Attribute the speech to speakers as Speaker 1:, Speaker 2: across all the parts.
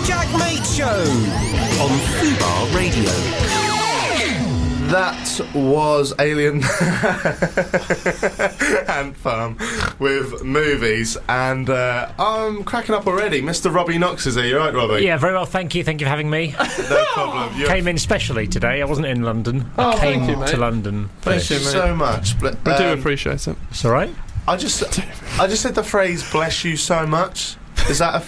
Speaker 1: Jack Mate Show on Fubar Radio.
Speaker 2: That was Alien Ant Farm with movies, and I'm cracking up already. Mr. Robbie Knox is here. You right, Robbie?
Speaker 3: Yeah, very well, thank you. Thank you for having me.
Speaker 2: No problem.
Speaker 3: Came in specially today. I wasn't in London. I came
Speaker 4: thank you, mate.
Speaker 3: to London.
Speaker 2: Thank you so much.
Speaker 4: We do appreciate it.
Speaker 3: It's all right.
Speaker 2: I just said the phrase "bless you so much." Is that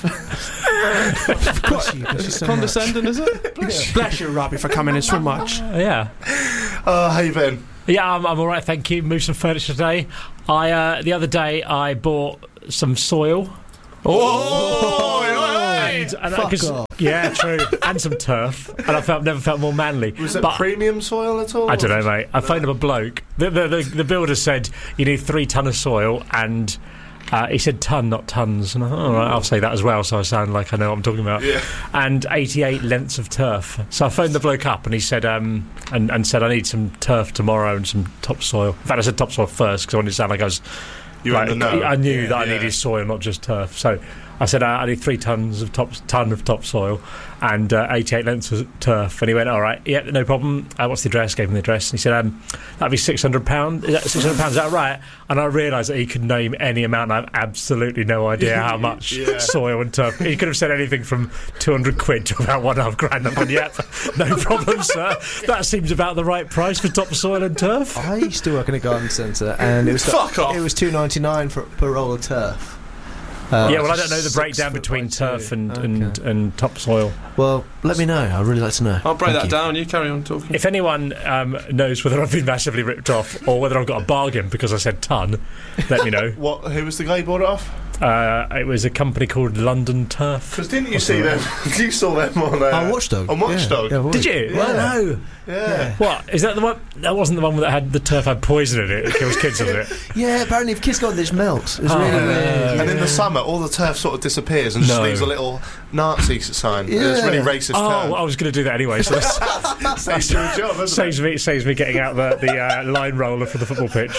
Speaker 4: Condescending, is it? Bless you, Robbie, for coming in so much.
Speaker 3: Yeah.
Speaker 2: how you been?
Speaker 3: Yeah, I'm all right, thank you. Moved some furniture today. The other day I bought some soil.
Speaker 5: Fuck off.
Speaker 3: Yeah, true. And some turf. And I never felt more manly.
Speaker 2: Was it premium soil at all?
Speaker 3: I don't know, mate. I phoned up a bloke. The builder said you need 3 ton of soil, and he said ton, not tons. And I thought, all right, I'll say that as well, so I sound like I know what I'm talking about.
Speaker 2: Yeah.
Speaker 3: And 88 lengths of turf. So I phoned the bloke up, and he said, and said I need some turf tomorrow and some topsoil. In fact, I said topsoil first because I wanted to sound like I was.
Speaker 2: You were in the know.
Speaker 3: I knew that I needed soil, not just turf. So I said I need 3 tons of ton of topsoil and 88 lengths of turf. And he went, all right, yeah, no problem. What's the address? Gave him the address. And he said, that'd be £600. Is that £600? Is that right? And I realised that he could name any amount. I have absolutely no idea how much soil and turf. He could have said anything from 200 quid to about £1.5 grand. I'm going, yep, no problem, sir. That seems about the right price for topsoil and turf.
Speaker 5: I used to work in a garden centre, and it was
Speaker 4: Fuck off.
Speaker 5: It was $2.99 per roll of turf.
Speaker 3: Yeah, well, I don't know the breakdown between turf and topsoil.
Speaker 5: Well, let me know. I'd really like to know.
Speaker 4: I'll break
Speaker 5: Thank
Speaker 4: that
Speaker 5: you.
Speaker 4: down. You carry on talking.
Speaker 3: If anyone knows whether I've been massively ripped off or whether I've got a bargain because I said ton, let me know.
Speaker 2: Who was the guy who bought it off?
Speaker 3: It was a company called London Turf.
Speaker 2: Because didn't you see them? You saw them on
Speaker 5: Watchdog.
Speaker 2: On Watchdog.
Speaker 5: Yeah,
Speaker 3: Did you?
Speaker 2: Yeah.
Speaker 3: Well, no.
Speaker 2: Yeah.
Speaker 3: What? Is that the one? That wasn't the one that had the turf had poison in it. It kills kids, was it?
Speaker 5: Yeah, apparently if kids got this melts. It's really weird.
Speaker 2: And in the summer, all the turf sort of disappears and just leaves a little Nazi sign.
Speaker 5: Yeah.
Speaker 2: It's really racist.
Speaker 3: Oh, I was going to do that anyway. So
Speaker 2: Saves you a job, doesn't it?
Speaker 3: saves me getting out the line roller for the football pitch.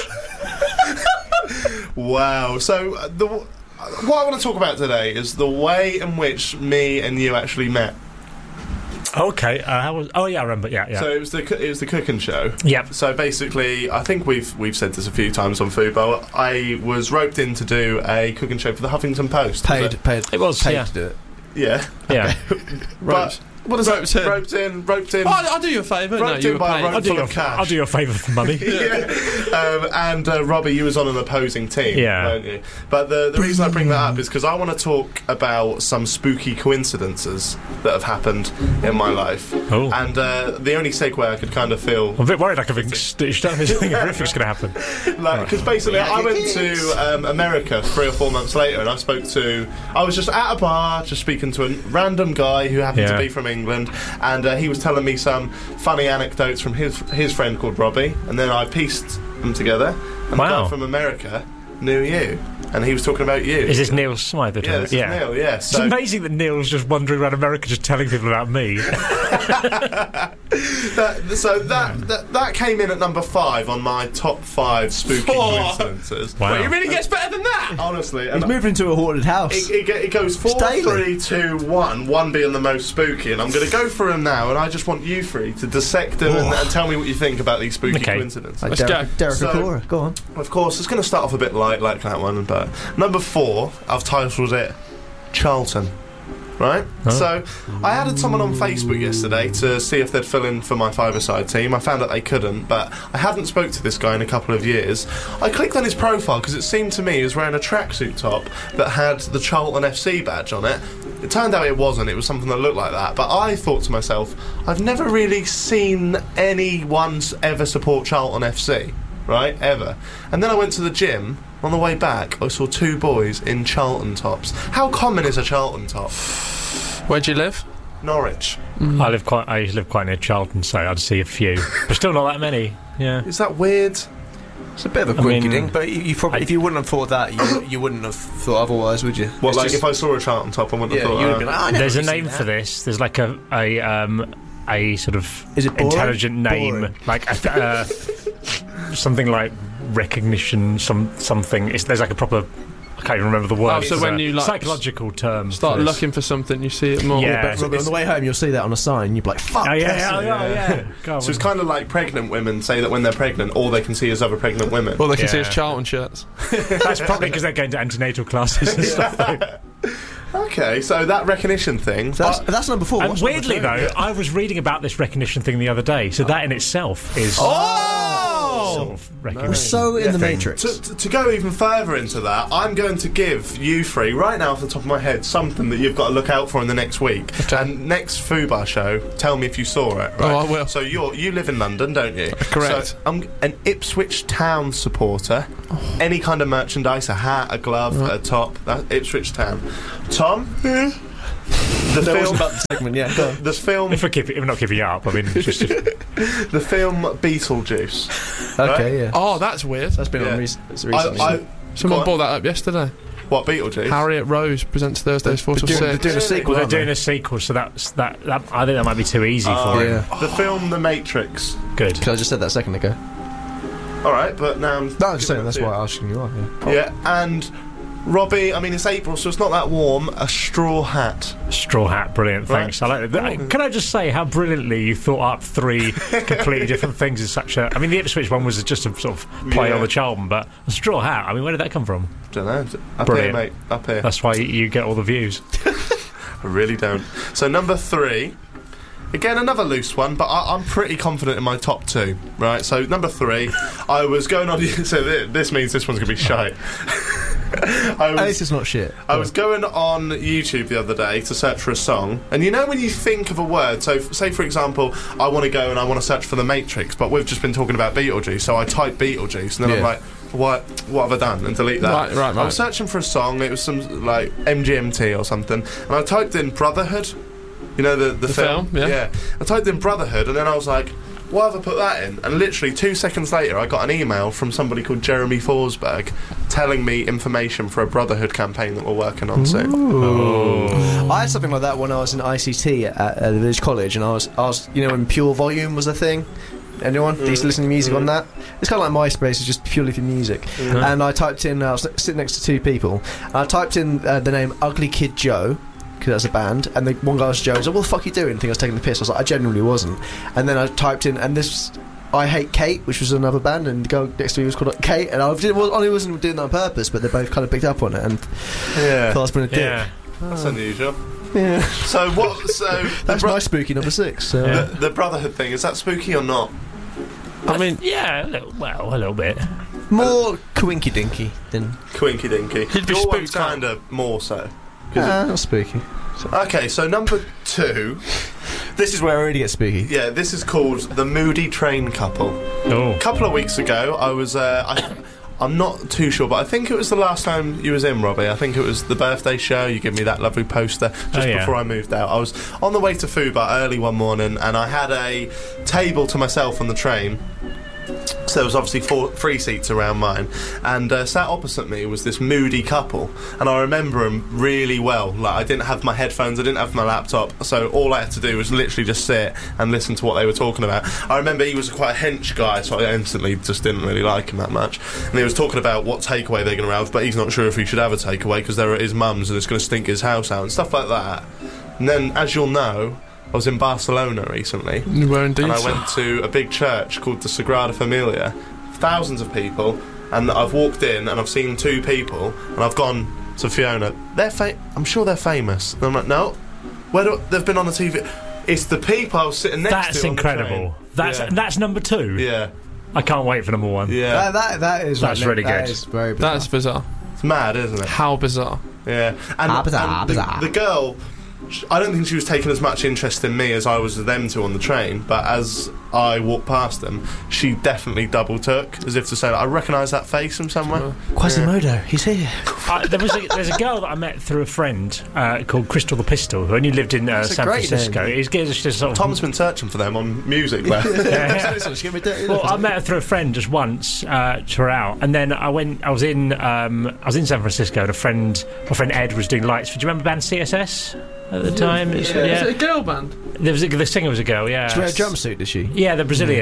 Speaker 2: Wow. So what I want to talk about today is the way in which me and you actually met.
Speaker 3: Okay. How was? Oh yeah, I remember. Yeah.
Speaker 2: So it was the cooking show.
Speaker 3: Yep.
Speaker 2: So basically, I think we've said this a few times on Fubo. I was roped in to do a cooking show for the Huffington Post.
Speaker 5: Paid.
Speaker 3: It was,
Speaker 5: paid
Speaker 3: yeah.
Speaker 5: to do it.
Speaker 2: Yeah.
Speaker 3: Yeah.
Speaker 2: But what is
Speaker 4: Roped
Speaker 2: that?
Speaker 4: in.
Speaker 2: Roped in.
Speaker 4: I'll do you a favour. No,
Speaker 2: Roped
Speaker 4: you
Speaker 2: in
Speaker 4: were
Speaker 2: by a
Speaker 4: paid.
Speaker 2: rope full of cash.
Speaker 3: I'll do you a favour for money.
Speaker 2: And Robbie, you was on an opposing team, weren't you? But the reason I bring that up is because I want to talk about some spooky coincidences that have happened in my life.
Speaker 3: Oh.
Speaker 2: And the only segue I could kind of feel...
Speaker 3: I'm a bit worried like something horrific's going to happen.
Speaker 2: Because basically I went to America 3 or 4 months later, and I was just at a bar, just speaking to a random guy who happened to be from England, and he was telling me some funny anecdotes from his friend called Robbie, and then I pieced them together, and the guy from America knew you, and he was talking about you.
Speaker 3: Is this Neil Smythe?
Speaker 2: Yeah, this is Neil, yeah.
Speaker 3: It's amazing that Neil's just wandering around America just telling people about me.
Speaker 2: That came in at number 5 on my top 5 spooky coincidences.
Speaker 3: Wow.
Speaker 4: Well, it really gets better than that.
Speaker 2: Honestly.
Speaker 5: He's moved into a haunted house.
Speaker 2: It goes 4,
Speaker 5: Daily.
Speaker 2: 3, 2, 1 being the most spooky, and I'm going to go through them now, and I just want you 3 to dissect them and tell me what you think about these spooky coincidences.
Speaker 5: Like
Speaker 4: Let's go.
Speaker 5: Derek
Speaker 2: So-
Speaker 5: Okora. Go on.
Speaker 2: Of course, it's going to start off a bit light like that one, but number 4, I've titled it Charlton. Right? So, I added someone on Facebook yesterday to see if they'd fill in for my five-a-side team. I found out they couldn't, but I hadn't spoke to this guy in a couple of years. I clicked on his profile because it seemed to me he was wearing a tracksuit top that had the Charlton FC badge on it. It turned out it wasn't. It was something that looked like that. But I thought to myself, I've never really seen anyone ever support Charlton FC. Right? Ever. And then I went to the gym. On the way back, I saw 2 boys in Charlton tops. How common is a Charlton top?
Speaker 4: Where do you live?
Speaker 2: Norwich.
Speaker 3: I used to live quite near Charlton, so I'd see a few, but still not that many. Yeah.
Speaker 2: Is that weird?
Speaker 5: It's a bit of a quinky ding, but you probably, if you wouldn't have thought that, you wouldn't have thought otherwise, would you?
Speaker 2: What, like if I saw a Charlton top, I wouldn't have thought
Speaker 5: you'd have been like, I never
Speaker 3: There's a
Speaker 5: really
Speaker 3: name
Speaker 5: seen
Speaker 3: for
Speaker 5: that.
Speaker 3: this. There's like a sort of
Speaker 5: Is it boring?
Speaker 3: intelligent name,
Speaker 5: Boring.
Speaker 3: like something like recognition, something. There's like a proper. I can't even remember the word.
Speaker 4: so when you, like,
Speaker 3: psychological term.
Speaker 4: Start
Speaker 3: for this.
Speaker 4: looking for something, you see it more.
Speaker 3: Yeah.
Speaker 6: But on the way home, you'll see that on a sign. You'll be like, "Fuck!"
Speaker 3: Oh
Speaker 6: yes.
Speaker 3: yeah. God,
Speaker 2: So it's kind of like pregnant women say that when they're pregnant, all they can see is other pregnant women.
Speaker 4: All they can see
Speaker 3: Yeah.
Speaker 4: is Charlton shirts.
Speaker 3: that's probably because they're going to antenatal classes and stuff.
Speaker 2: Okay, so that recognition thing.
Speaker 6: So that's number 4.
Speaker 3: And
Speaker 6: What's number
Speaker 3: weirdly,
Speaker 6: 2?
Speaker 3: though, I was reading about this recognition thing the other day, so that in itself is sort of recognition.
Speaker 6: We're so in the
Speaker 3: thing.
Speaker 6: Matrix.
Speaker 2: To go even further into that, I'm going to give you three, right now off the top of my head, something that you've got to look out for in the next week. And next Fubar show, tell me if you saw it. Right?
Speaker 4: Oh, I will.
Speaker 2: So you live in London, don't you?
Speaker 4: Correct.
Speaker 2: So I'm an Ipswich Town supporter. Any kind of merchandise, a hat, a glove, a top, that's Ipswich Town. Tom? The
Speaker 6: That wasn't
Speaker 2: film...
Speaker 6: about the segment, yeah. Go on.
Speaker 2: The film...
Speaker 3: If we're not keeping you up, I mean, just
Speaker 2: The film Beetlejuice.
Speaker 6: Okay, yeah.
Speaker 4: Oh, that's weird.
Speaker 6: That's been
Speaker 2: Yeah.
Speaker 6: on recently.
Speaker 4: Someone
Speaker 2: Go on.
Speaker 4: brought that up yesterday.
Speaker 2: What, Beetlejuice?
Speaker 4: Harriet Rose presents Thursdays 4 till 6.
Speaker 6: They're doing a sequel,
Speaker 3: well, they're
Speaker 6: aren't they?
Speaker 3: doing a sequel, so that I think that might be too easy for him.
Speaker 6: Yeah.
Speaker 2: The film The Matrix.
Speaker 3: Good.
Speaker 6: Because I just said that a second ago.
Speaker 2: Alright, but now I'm...
Speaker 6: No, I'm just saying that's why I'm asking you on. Yeah.
Speaker 2: Yeah, and Robbie, I mean, it's April, so it's not that warm. A straw hat.
Speaker 3: Straw hat, brilliant. Thanks.
Speaker 2: Right.
Speaker 3: I like it. Can I just say how brilliantly you thought up 3 completely different things in such a... I mean, the Ipswich one was just a sort of play
Speaker 2: Yeah.
Speaker 3: on the Charlton, but a straw hat, I mean, where did that come from?
Speaker 2: Don't know. Up
Speaker 3: Brilliant.
Speaker 2: here, mate. Up here.
Speaker 3: That's why you get all the views.
Speaker 2: I really don't. So, number 3. Again, another loose one, but I'm pretty confident in my top 2, right? So, number 3, I was going on... So, this means this one's going to be shite.
Speaker 6: At least it's not shit.
Speaker 2: I was going on YouTube the other day to search for a song, and you know when you think of a word, so say for example, I want to go and I want to search for The Matrix, but we've just been talking about Beetlejuice, so I type Beetlejuice, and then I'm
Speaker 6: Yeah.
Speaker 2: like, what have I done? And delete that.
Speaker 4: Right.
Speaker 2: I was searching for a song, it was some, like, MGMT or something, and I typed in Brotherhood, you know, the film?
Speaker 4: Yeah.
Speaker 2: I typed in Brotherhood, and then I was like, why have I put that in? And literally 2 seconds later, I got an email from somebody called Jeremy Forsberg telling me information for a Brotherhood campaign that we're working on soon.
Speaker 6: I had something like that when I was in ICT at the Village College, and I was, you know, when Pure Volume was a thing. Anyone? They used to listen to music on that. It's kind of like MySpace, it's just purely for music. And I typed in, I was sitting next to 2 people, and I typed in the name Ugly Kid Joe, because that's a band, and the one guy was Joe. I was like, what the fuck are you doing? I think I was taking the piss. I was like, I genuinely wasn't. And then I typed in, and this, I Hate Kate, which was another band, and the girl next to me was called Kate, and I wasn't doing that on purpose, but they both kind of picked up on it, and
Speaker 2: Yeah.
Speaker 6: thought I was being a dick.
Speaker 3: Yeah.
Speaker 2: That's unusual.
Speaker 6: Yeah.
Speaker 2: So what? So
Speaker 6: That's my spooky number 6. So.
Speaker 3: Yeah.
Speaker 2: the Brotherhood thing, is that spooky or not?
Speaker 4: I mean,
Speaker 3: Yeah, a little bit.
Speaker 6: More coinky dinky than.
Speaker 2: Quinky dinky.
Speaker 4: You'd be
Speaker 2: Your one's
Speaker 4: spooked out.
Speaker 2: kind of more so.
Speaker 6: Not spooky.
Speaker 2: Okay, so number 2.
Speaker 6: This is where I really get spooky.
Speaker 2: Yeah, this is called The Moody Train Couple.
Speaker 3: Oh.
Speaker 2: A couple of weeks ago, I was... I'm not too sure, but I think it was the last time you was in, Robbie. I think it was the birthday show. You gave me that lovely poster just
Speaker 3: yeah.
Speaker 2: before I moved out. I was on the way to Fubar early one morning, and I had a table to myself on the train. So there was obviously 3 seats around mine, and sat opposite me was this moody couple, and I remember them really well. Like, I didn't have my headphones, I didn't have my laptop, so all I had to do was literally just sit and listen to what they were talking about. I remember he was quite a hench guy, so I instantly just didn't really like him that much, and he was talking about what takeaway they're going to have, but he's not sure if he should have a takeaway because they're at his mum's and it's going to stink his house out and stuff like that. And then, as you'll know, I was in Barcelona recently,
Speaker 4: you were indeed.
Speaker 2: and I went to a big church called the Sagrada Familia. Thousands of people, and I've walked in and I've seen 2 people, and I've gone to Fiona. I'm sure they're famous. And I'm like, no, they've been on the TV. It's the people I was sitting next to.
Speaker 3: That's incredible. That's number 2.
Speaker 2: Yeah,
Speaker 3: I can't wait for number 1.
Speaker 2: yeah.
Speaker 6: That is
Speaker 3: That's really
Speaker 6: that
Speaker 3: good.
Speaker 6: is very bizarre.
Speaker 4: That's bizarre.
Speaker 2: It's mad, isn't it?
Speaker 4: How bizarre.
Speaker 2: Yeah, and,
Speaker 6: Bizarre.
Speaker 2: the girl. I don't think she was taking as much interest in me as I was them 2 on the train, but as I walked past them, she definitely double took, as if to say, I recognise that face from somewhere.
Speaker 6: Quasimodo, he's here.
Speaker 3: There's a girl that I met through a friend called Crystal the Pistol, who only lived in
Speaker 6: a
Speaker 3: San
Speaker 6: great
Speaker 3: Francisco.
Speaker 6: name.
Speaker 3: It's just sort of,
Speaker 2: Tom's been searching for them on music there.
Speaker 3: Well, I met her through a friend just once to her out, and then I was in San Francisco, and my friend Ed was doing lights. Do you remember the band CSS at the time?
Speaker 4: Is it a girl band?
Speaker 3: The singer was a girl, yeah.
Speaker 6: She wear a jumpsuit, did she?
Speaker 3: Yeah, the Brazilian.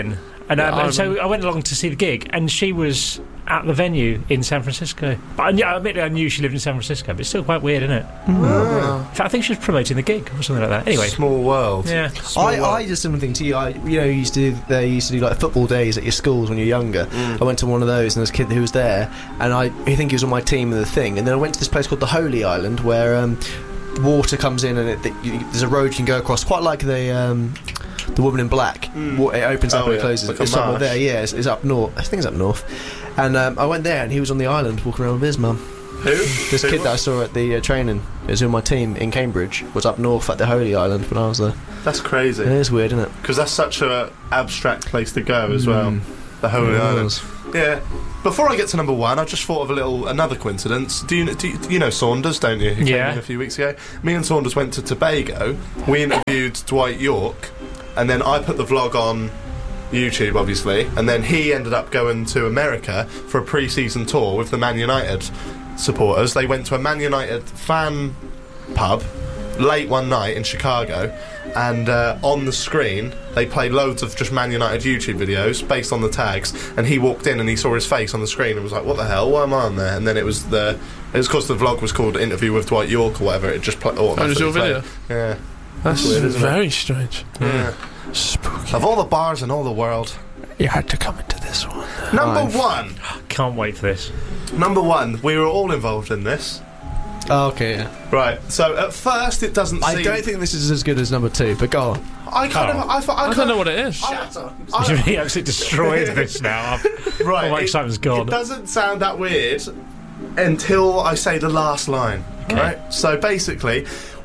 Speaker 3: And so I went along to see the gig, and she was at the venue in San Francisco. But I knew she lived in San Francisco, but it's still quite weird, isn't it? In fact, I think she was promoting the gig or something like that. Anyway,
Speaker 2: small world.
Speaker 3: Yeah.
Speaker 6: I did something to you. They used to do like football days at your schools when you're younger. I went to one of those, and there was a kid who was there, and I think he was on my team in the thing. And then I went to this place called the Holy Island, where water comes in, and there's a road you can go across, quite like the Woman in Black. It opens up and it closes.
Speaker 2: Like
Speaker 6: it's somewhere there. Yeah, it's up north. I think it's up north. And I went there, and he was on the island walking around with his mum.
Speaker 2: Who?
Speaker 6: This kid that I saw at the training, it was in my team in Cambridge, was up north at the Holy Island when I was there.
Speaker 2: That's crazy.
Speaker 6: It is weird, isn't it?
Speaker 2: Because that's such an abstract place to go as well. The Holy Island. Yeah. Before I get to number one, I just thought of another coincidence. Do you know Saunders, don't you? Who came in a few weeks ago. Me and Saunders went to Tobago. We interviewed Dwight York, and then I put the vlog on YouTube, obviously, and then he ended up going to America for a pre-season tour with the Man United supporters. They went to a Man United fan pub late one night in Chicago, and on the screen they played loads of just Man United YouTube videos based on the tags, and he walked in and he saw his face on the screen and was like, what the hell, why am I on there? And then it was because the vlog was called Interview with Dwight York or whatever. It just automatically
Speaker 4: was your video?
Speaker 2: Yeah.
Speaker 4: That's
Speaker 2: weird, isn't
Speaker 4: very
Speaker 2: it?
Speaker 4: strange.
Speaker 2: Yeah.
Speaker 4: Spooky.
Speaker 2: Of all the bars in all the world,
Speaker 4: You had to come into this one.
Speaker 2: number one.
Speaker 3: Can't wait for this.
Speaker 2: Number one, we were all involved in this.
Speaker 6: Oh, okay, yeah.
Speaker 2: Right, so at first it doesn't seem...
Speaker 6: I don't think this is as good as number 2, but go on.
Speaker 2: I
Speaker 4: don't know what it is.
Speaker 3: He actually destroyed this now.
Speaker 2: Right,
Speaker 3: all my excitement's gone.
Speaker 2: It doesn't sound that weird until I say the last line.
Speaker 3: Okay.
Speaker 2: Right? So basically,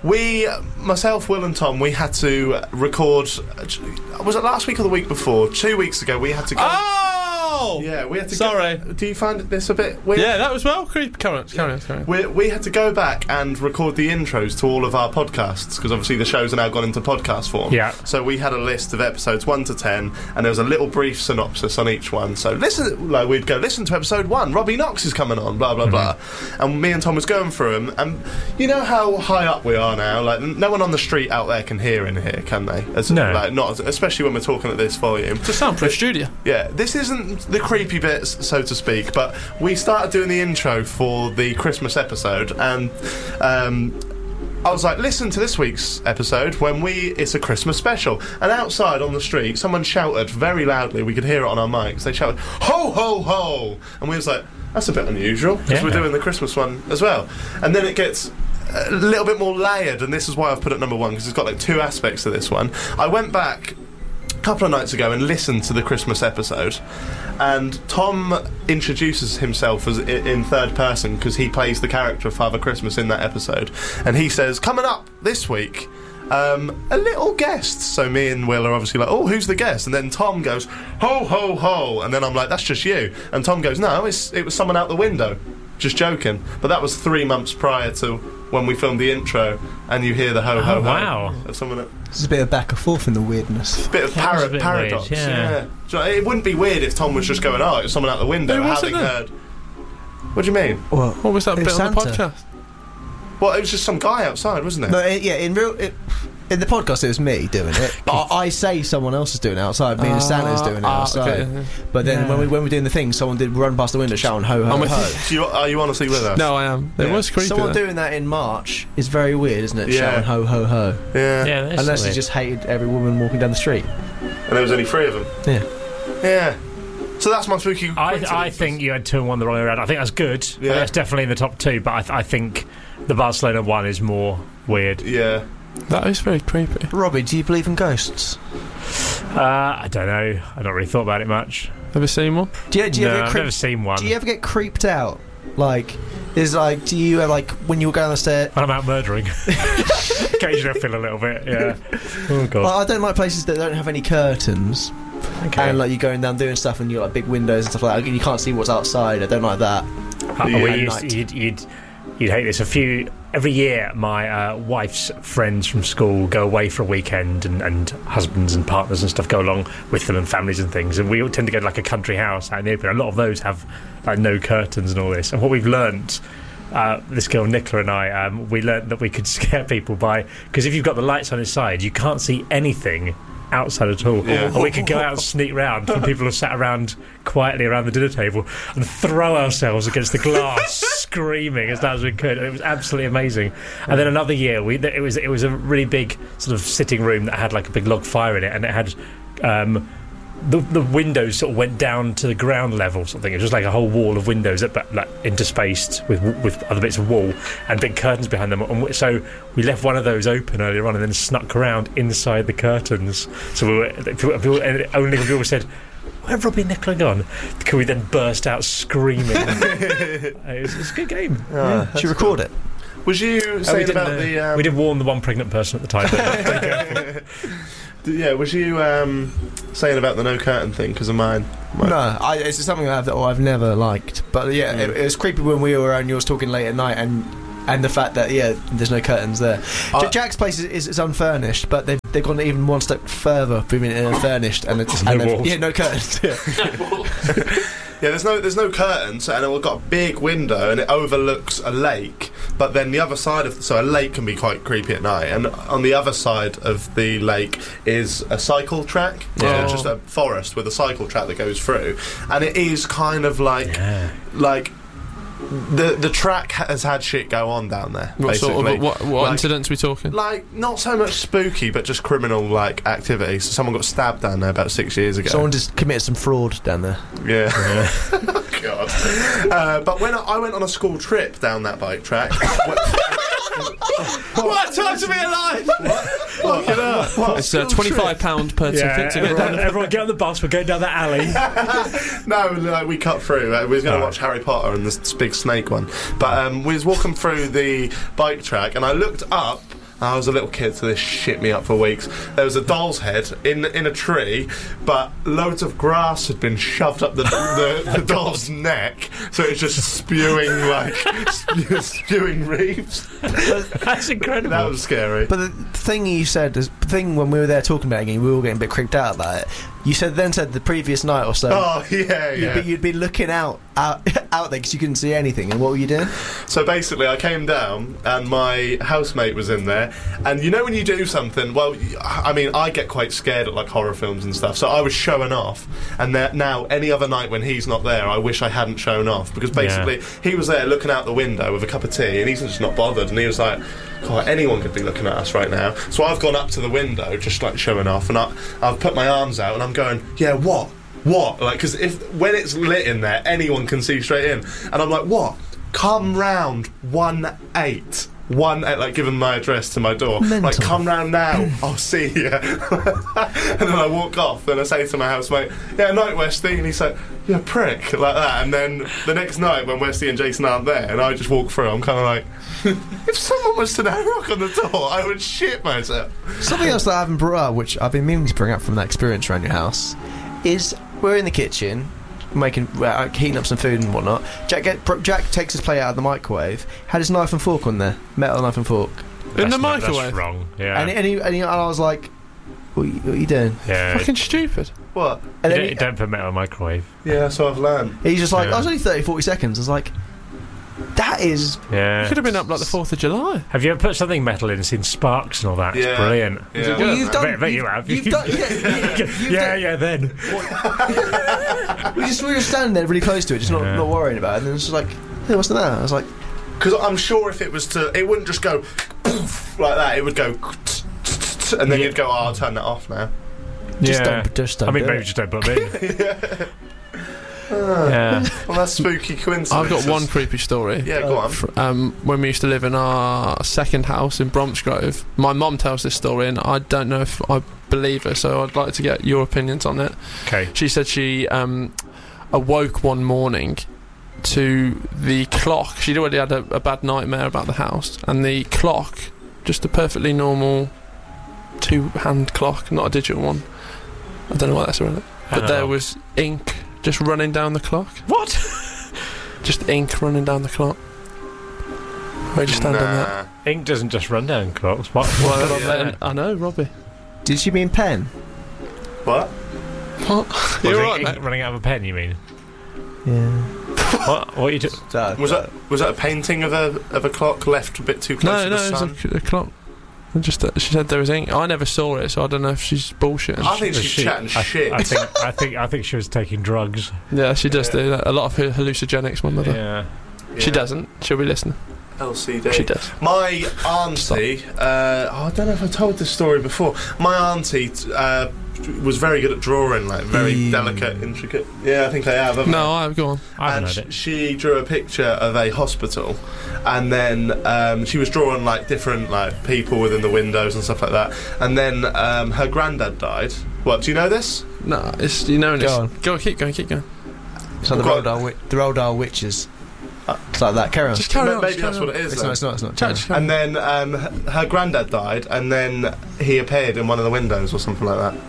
Speaker 2: myself, Will and Tom, we had to record... Was it last week or the week before? 2 weeks ago, we had to go...
Speaker 4: Oh!
Speaker 2: Yeah, we had to
Speaker 4: Sorry.
Speaker 2: Do you find this a bit weird?
Speaker 4: Yeah, that was well creepy. Carry on.
Speaker 2: We had to go back and record the intros to all of our podcasts, because obviously the shows are now gone into podcast form.
Speaker 3: Yeah.
Speaker 2: So we had a list of episodes 1 to 10, and there was a little brief synopsis on each one. So we'd go, listen to episode 1, Robbie Knox is coming on, blah, blah, blah. And me and Tom was going through them, and you know how high up we are now? Like, no one on the street out there can hear in here, can they?
Speaker 3: No.
Speaker 2: Like, not, especially when we're talking at this volume.
Speaker 4: It's a soundproof studio.
Speaker 2: Yeah, this isn't the creepy bits, so to speak, but we started doing the intro for the Christmas episode, and I was like, listen to this week's episode it's a Christmas special. And outside on the street, someone shouted very loudly, we could hear it on our mics, they shouted, ho, ho, ho! And we was like, that's a bit unusual, because we're doing the Christmas one as well. And then it gets a little bit more layered, and this is why I've put it number 1, because it's got like 2 aspects to this one. I went back couple of nights ago and listened to the Christmas episode, and Tom introduces himself as in third person because he plays the character of Father Christmas in that episode, and he says, coming up this week, a little guest. So me and Will are obviously like, oh, who's the guest? And then Tom goes, ho, ho, ho, and then I'm like, that's just you. And Tom goes, no, it was someone out the window, just joking. But that was 3 months prior to when we filmed the intro, and you hear the ho, ho, ho.
Speaker 3: Wow.
Speaker 2: Of someone that...
Speaker 6: There's a bit of back and forth in the weirdness.
Speaker 2: Bit of paradox,
Speaker 3: weird, yeah.
Speaker 2: Yeah. It wouldn't be weird if Tom was just going, oh, it's someone out the window,
Speaker 4: Who was
Speaker 2: having
Speaker 4: it then?
Speaker 2: heard... What do you mean?
Speaker 6: Well,
Speaker 4: What was that
Speaker 6: It
Speaker 4: bit
Speaker 6: was
Speaker 4: on the
Speaker 6: Santa.
Speaker 4: podcast?
Speaker 2: Well, it was just some guy outside, wasn't it?
Speaker 6: no, in the podcast it was me doing it, but I say someone else is doing it outside. Me and Santa's doing it outside.
Speaker 4: Okay.
Speaker 6: But then when we were doing the thing, someone did run past the window shouting ho, ho,
Speaker 4: I'm with
Speaker 6: ho.
Speaker 2: Are you honestly with us?
Speaker 4: No, I am. It
Speaker 2: Yeah.
Speaker 4: was creepy.
Speaker 6: Someone
Speaker 4: though.
Speaker 6: doing that in March is very weird, isn't it?
Speaker 2: Yeah.
Speaker 6: Shouting ho, ho, ho.
Speaker 2: Yeah.
Speaker 3: Yeah, that's
Speaker 6: Unless
Speaker 3: weird.
Speaker 6: he just hated every woman walking down the street.
Speaker 2: And there was only 3 of them.
Speaker 6: Yeah.
Speaker 2: Yeah. So that's my spooky...
Speaker 3: I think you had 2 and 1 the wrong way around. I think that's good. I think
Speaker 2: Yeah.
Speaker 3: that's definitely in the top 2, but I think the Barcelona one is more weird.
Speaker 2: Yeah.
Speaker 4: That is very creepy.
Speaker 6: Robbie, do you believe in ghosts?
Speaker 3: I don't know. I've not really thought about it much.
Speaker 4: Ever seen one?
Speaker 6: Do you
Speaker 3: No,
Speaker 6: ever
Speaker 3: I've never seen one.
Speaker 6: Do you ever get creeped out? Like, do you ever, like, when you were going down the stairs?
Speaker 3: When I'm out murdering. Occasionally I feel a little bit, yeah. Oh, God.
Speaker 6: Well, I don't like places that don't have any curtains.
Speaker 3: Okay.
Speaker 6: And, like, you're going down doing stuff and you've got, like, big windows and stuff like that, and you can't see what's outside. I don't like that.
Speaker 3: You'd hate this. Every year, my wife's friends from school go away for a weekend, and husbands and partners and stuff go along with them, and families and things. And we all tend to go to like a country house out in the open. A lot of those have like no curtains and all this. And what we've learnt, this girl Nicola and I, we learnt that we could scare people because if you've got the lights on inside, you can't see anything outside at all.
Speaker 2: Yeah.
Speaker 3: And we could go out and sneak round when people have sat around quietly around the dinner table and throw ourselves against the glass, screaming as loud as we could. And it was absolutely amazing. And then another year, it was a really big sort of sitting room that had like a big log fire in it, and it had. The windows sort of went down to the ground level, sort of thing. It was just like a whole wall of windows, like interspaced with other bits of wall and big curtains behind them. And so we left one of those open earlier on, and then snuck around inside the curtains. So we were, only when people said, "Where have Robbie and Nicola gone?" Could we then burst out screaming? It was a good game.
Speaker 6: Did you record it?
Speaker 2: Was you saying about the?
Speaker 3: We did warn the one pregnant person at the time. But
Speaker 2: yeah, was you saying about the no curtain thing because of mine?
Speaker 6: No, it's something I've never liked. But yeah, it was creepy when we were around yours talking late at night, and the fact that there's no curtains there. Jack's place is unfurnished, but they've gone even one step further, moving it furnished, and it's
Speaker 3: no walls.
Speaker 6: Yeah, no curtains. Yeah.
Speaker 2: Yeah, there's no curtains, and we've got a big window, and it overlooks a lake. But then the other side so a lake can be quite creepy at night, and on the other side of the lake is a cycle track.
Speaker 3: Yeah.
Speaker 2: So just a forest with a cycle track that goes through, and it is kind of like the track has had shit go on down there.
Speaker 4: What
Speaker 2: basically.
Speaker 4: sort of what incidents are we talking?
Speaker 2: Like, not so much spooky, but just criminal like activity. So someone got stabbed down there about 6 years ago.
Speaker 6: Someone just committed some fraud down there.
Speaker 2: Yeah. Oh, God. But when I went on a school trip down that bike track.
Speaker 5: What a time to be alive!
Speaker 2: What?
Speaker 4: It's £25 per ticket to get down.
Speaker 3: everyone get on the bus. We're going down that alley.
Speaker 2: No, like, we cut through. We was going to watch Harry Potter and this big snake one. But we was walking through the bike track, and I looked up. I was a little kid, so this shit me up for weeks. There was a doll's head in a tree, but loads of grass had been shoved up the doll's neck, so it was just spewing spewing reefs.
Speaker 3: That's incredible.
Speaker 2: That was scary.
Speaker 6: But the thing you said, when we were there talking about it again, we were all getting a bit creeped out about it. You said the previous night or so.
Speaker 2: Oh yeah.
Speaker 6: You'd be looking out there because you couldn't see anything. And what were you doing?
Speaker 2: So basically, I came down and my housemate was in there. And you know when you do something, well, I mean, I get quite scared at like horror films and stuff. So I was showing off. And now, any other night when he's not there, I wish I hadn't shown off, because basically he was there looking out the window with a cup of tea, and he's just not bothered. And he was like, God, anyone could be looking at us right now. So I've gone up to the window, just like showing off, and I've put my arms out, and I'm going, yeah, what? Like, because when it's lit in there, anyone can see straight in. And I'm like, what? Come round 1-8. 1-8, like giving my address to my door.
Speaker 6: Mental.
Speaker 2: Like, come round now, I'll see you. And then I walk off, and I say to my housemate, yeah, night, Westy. And he's like, you're a prick, like that. And then the next night, when Westy and Jason aren't there, and I just walk through, I'm kind of like, if someone was to now knock on the door, I would shit myself.
Speaker 6: Something else that I haven't brought up, which I've been meaning to bring up from that experience around your house, is we're in the kitchen heating up some food and whatnot. Jack takes his plate out of the microwave, had his knife and fork on there, metal knife and fork
Speaker 4: in the microwave.
Speaker 3: That's wrong. Yeah.
Speaker 6: And I was like, what are you doing?
Speaker 3: Yeah.
Speaker 4: Fucking stupid.
Speaker 2: What?
Speaker 6: And
Speaker 3: You don't put metal in the microwave.
Speaker 2: Yeah, so I've learned.
Speaker 6: he's just like,
Speaker 3: Yeah.
Speaker 6: I was only 30-40 seconds. I was like, that is...
Speaker 3: Yeah.
Speaker 4: You could have been up like the 4th of July.
Speaker 3: Have you ever put something metal in and seen sparks and all that?
Speaker 2: Yeah.
Speaker 3: It's brilliant.
Speaker 2: Yeah.
Speaker 6: Well, you've done...
Speaker 3: I bet you have.
Speaker 6: You've done...
Speaker 3: Yeah, then.
Speaker 6: We were standing there really close to it, just not worrying about it. And then it's just like, hey, what's the matter? I was like...
Speaker 2: Because I'm sure if it was it wouldn't just go poof like that. It would go and then you'd go, I'll turn that off now.
Speaker 6: Just don't
Speaker 3: I mean,
Speaker 6: do
Speaker 3: maybe
Speaker 6: it.
Speaker 3: just don't put them in. Yeah.
Speaker 2: Well, that's spooky coincidence.
Speaker 4: I've got one creepy story.
Speaker 2: Yeah, go on.
Speaker 4: When we used to live in our second house in Bromsgrove, my mum tells this story, and I don't know if I believe her, so I'd like to get your opinions on it.
Speaker 3: Okay.
Speaker 4: She said she awoke one morning to the clock. She'd already had a bad nightmare about the house, and the clock, just a perfectly normal 2-hand clock, not a digital one. I don't know why that's around it. But there was ink just running down the clock.
Speaker 3: What?
Speaker 4: Just ink running down the clock. Where'd you stand on that?
Speaker 3: Ink doesn't just run down clocks. What?
Speaker 4: I know, Robbie.
Speaker 6: Did she mean pen?
Speaker 2: What?
Speaker 4: What? You're right,
Speaker 3: ink
Speaker 4: mate.
Speaker 3: running out of a pen, you mean?
Speaker 6: Yeah.
Speaker 3: What are you doing?
Speaker 2: Was that a painting of a clock left a bit too close
Speaker 4: No,
Speaker 2: to the
Speaker 4: it
Speaker 2: sun?
Speaker 4: was a clock. She said there was ink. I never saw it, so I don't know if she's bullshitting.
Speaker 2: I think she's chatting shit.
Speaker 3: I think she was taking drugs.
Speaker 4: Yeah, she does do that. A lot of hallucinogenics, my mother.
Speaker 3: Yeah.
Speaker 4: She doesn't. She'll be listening.
Speaker 2: LCD.
Speaker 4: She does.
Speaker 2: My auntie, I don't know if I told this story before. My auntie was very good at drawing, like very delicate, intricate. Yeah, I think I have. haven't
Speaker 4: No,
Speaker 2: I?
Speaker 4: I have. Go on.
Speaker 3: I haven't
Speaker 2: And
Speaker 3: heard it.
Speaker 2: she drew a picture of a hospital, and then she was drawing like different like people within the windows and stuff like that. And then her granddad died. What? Do you know this?
Speaker 4: No, it's you know.
Speaker 6: Go on.
Speaker 4: Go on. Keep going. Keep going.
Speaker 6: It's like the Roald Dahl witches. It's like that. Carry on.
Speaker 4: Just carry on.
Speaker 2: Maybe
Speaker 4: just
Speaker 2: that's
Speaker 4: carry
Speaker 2: what
Speaker 4: on.
Speaker 2: it is.
Speaker 6: It's
Speaker 2: then.
Speaker 6: not. It's not.
Speaker 4: Chat, just carry
Speaker 2: And then her granddad died, and then he appeared in one of the windows or something like that.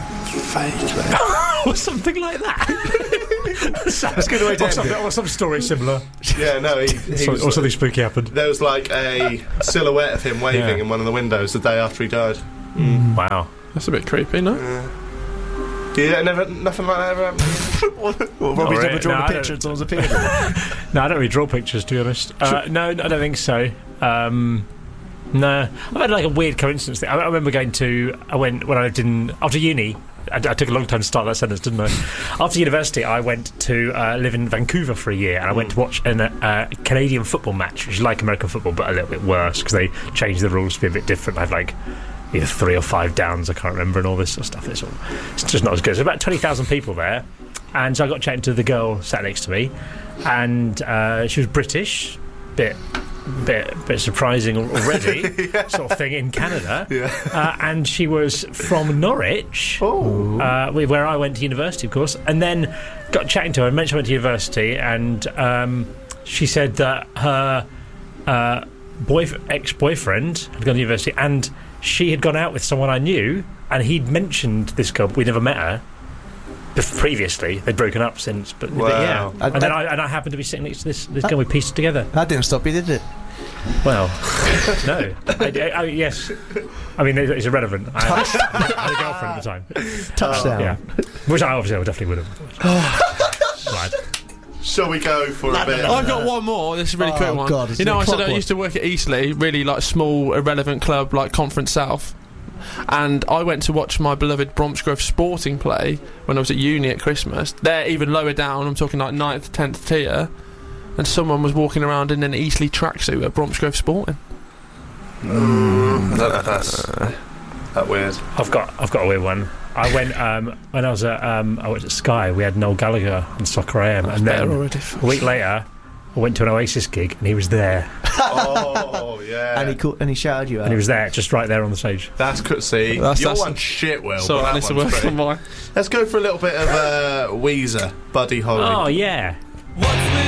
Speaker 3: Or something like that.
Speaker 6: That's a good way to end it.
Speaker 3: Or some story similar.
Speaker 2: Yeah, no, he was,
Speaker 3: Or something spooky happened.
Speaker 2: there was like a silhouette of him waving in one of the windows the day after he died.
Speaker 3: Wow.
Speaker 4: That's a bit creepy, no?
Speaker 2: Yeah, nothing like that ever happened.
Speaker 6: Robbie's
Speaker 3: really.
Speaker 6: never drawn
Speaker 3: No,
Speaker 6: a
Speaker 3: I
Speaker 6: picture
Speaker 3: don't-
Speaker 6: and someone's appeared.
Speaker 3: No, I don't really draw pictures, to be honest. No, I don't think so. No, I've had like a weird coincidence thing. I remember when I lived in after uni. I took a long time to start that sentence, didn't I? After university, I went to live in Vancouver for a year, and I went to watch a Canadian football match, which is like American football, but a little bit worse because they changed the rules to be a bit different. I had like either 3 or 5 downs, I can't remember, and all this sort of stuff. It's just not as good. There's about 20,000 people there, and so I got chatting to the girl sat next to me, and she was British, bit surprising already, sort of thing in Canada. And she was from Norwich, where I went to university, of course. And then got chatting to her. I mentioned I went to university, and she said that her ex-boyfriend had gone to university, and she had gone out with someone I knew, and he'd mentioned this girl. We'd never met her previously. They'd broken up since, but yeah. And then I happened to be sitting next to this girl. We pieced it together.
Speaker 6: That didn't stop you, did it?
Speaker 3: Well, no. Yes. I mean, it's irrelevant. I had a girlfriend at the time.
Speaker 6: Touchdown.
Speaker 3: Yeah. Which I definitely would have. Right.
Speaker 2: Shall we go for a bit?
Speaker 4: I've got one more. This is a really quick one.
Speaker 6: God,
Speaker 4: you know, I said I
Speaker 6: clockwork.
Speaker 4: used to work at Eastleigh, really like small, irrelevant club like Conference South. And I went to watch my beloved Bromsgrove Sporting play when I was at uni at Christmas. They're even lower down, I'm talking like 9th, 10th tier. And someone was walking around in an Eastleigh tracksuit at Bromsgrove Sporting.
Speaker 2: I don't know if that's that weird.
Speaker 3: I've got a weird one. I went when I was at Sky. We had Noel Gallagher on Soccer AM, and then
Speaker 4: already.
Speaker 3: a week later, I went to an Oasis gig, and he was there,
Speaker 2: Oh, yeah.
Speaker 6: And he shouted you out.
Speaker 3: and he was there, just right there on the stage.
Speaker 2: That's good. See,
Speaker 4: That's
Speaker 2: one shit, Will.
Speaker 4: So
Speaker 2: but
Speaker 4: I
Speaker 2: that
Speaker 4: need to
Speaker 2: one's
Speaker 4: work
Speaker 2: pretty.
Speaker 4: on mine.
Speaker 2: Let's go for a little bit of Weezer, Buddy Holly.
Speaker 3: Oh yeah.
Speaker 1: What's